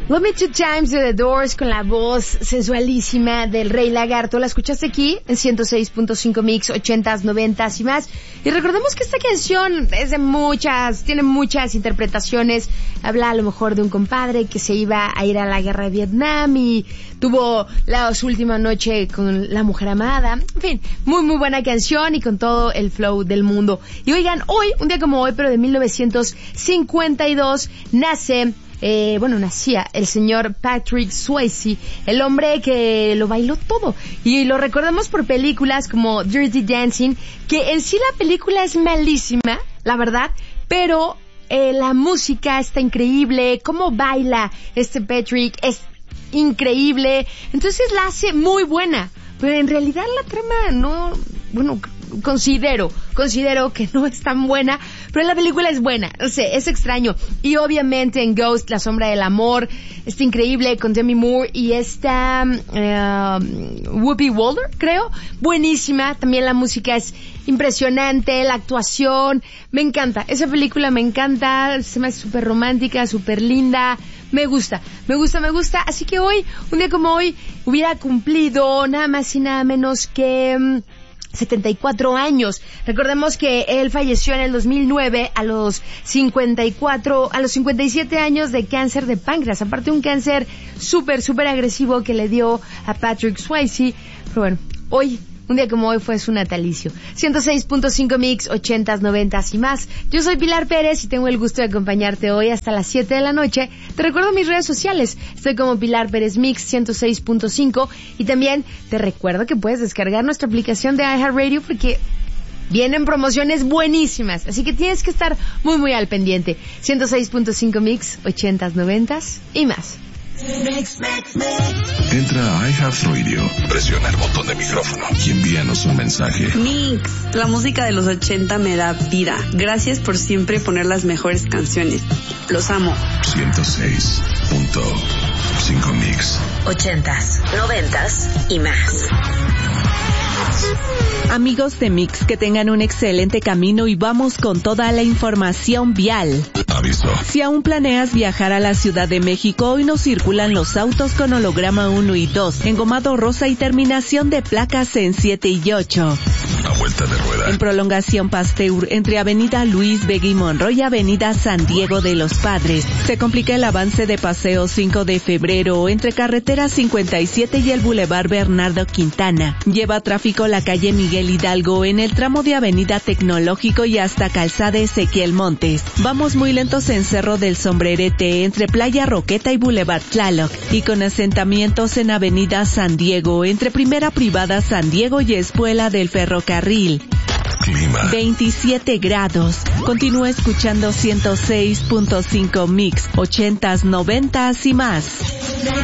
Love Me Two Times de The Doors con la voz sensualísima del Rey Lagarto. La escuchaste aquí en 106.5 Mix, 80s, 90s y más. Y recordemos que esta canción es de tiene muchas interpretaciones. Habla a lo mejor de un compadre que se iba a ir a la guerra de Vietnam y tuvo su última noche con la mujer amada. En fin, muy muy buena canción y con todo el flow del mundo. Y oigan, hoy, un día como hoy, pero de 1952, nacía el señor Patrick Swayze, el hombre que lo bailó todo. Y lo recordamos por películas como Dirty Dancing, que en sí la película es malísima, la verdad, pero la música está increíble, cómo baila este Patrick es increíble, entonces la hace muy buena. Pero en realidad la trama no, considero que no es tan buena, pero la película es buena, no sé, es extraño. Y obviamente en Ghost, La Sombra del Amor, está increíble con Demi Moore y esta Whoopi Goldberg, creo, buenísima. También la música es impresionante, la actuación, me encanta, esa película me encanta, se me hace súper romántica, súper linda. Me gusta, así que hoy, un día como hoy, hubiera cumplido nada más y nada menos que 74 años. Recordemos que él falleció en el 2009 a los 57 años de cáncer de páncreas, aparte un cáncer súper agresivo que le dio a Patrick Swayze. Pero bueno, hoy, un día como hoy fue su natalicio. 106.5 Mix, 80s, 90s y más. Yo soy Pilar Pérez y tengo el gusto de acompañarte hoy hasta las 7 de la noche. Te recuerdo mis redes sociales. Estoy como Pilar Pérez Mix 106.5 y también te recuerdo que puedes descargar nuestra aplicación de iHeartRadio porque vienen promociones buenísimas. Así que tienes que estar muy muy al pendiente. 106.5 Mix, 80s, 90s y más. Entra a iHeartRadio, presiona el botón de micrófono y envíanos un mensaje. Mix, la música de los 80 me da vida. Gracias por siempre poner las mejores canciones. Los amo. 106.5 Mix. 80s, 90s y más. Amigos de Mix, que tengan un excelente camino y vamos con toda la información vial. Aviso. Si aún planeas viajar a la Ciudad de México, hoy no circulan los autos con holograma 1 y 2, engomado rosa y terminación de placas en 7 y 8. A vuelta de rueda. En prolongación Pasteur, entre Avenida Luis Begui Monroy y Avenida San Diego de los Padres, se complica el avance de Paseo 5 de Febrero, entre Carretera 57 y el Boulevard Bernardo Quintana. Lleva tráfico la calle Miguel Hidalgo en el tramo de Avenida Tecnológico y hasta Calzada Ezequiel Montes. Vamos muy lentos en Cerro del Sombrerete, entre Playa Roqueta y Boulevard Tlaloc, y con asentamientos en Avenida San Diego, entre Primera Privada San Diego y Espuela del Ferrocarril. Clima. 27 grados. Continúa escuchando 106.5 Mix, 80s, 90s y más.